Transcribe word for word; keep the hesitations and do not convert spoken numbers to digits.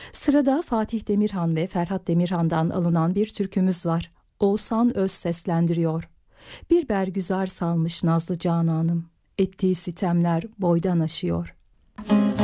Sırada Fatih Demirhan ve Ferhat Demirhan'dan alınan bir türkümüz var. Oğuzhan Öz seslendiriyor. Bir bergüzar salmış nazlı cananım, ettiği sitemler boydan aşıyor.